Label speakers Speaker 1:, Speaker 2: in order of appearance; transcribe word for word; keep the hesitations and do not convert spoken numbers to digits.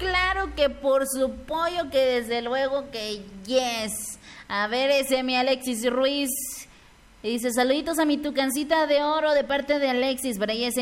Speaker 1: claro que por su pollo, que desde luego que yes. A ver, ese mi Alexis Ruiz. Y dice, saluditos a mi tucancita de oro de parte de Alexis. Por ahí ese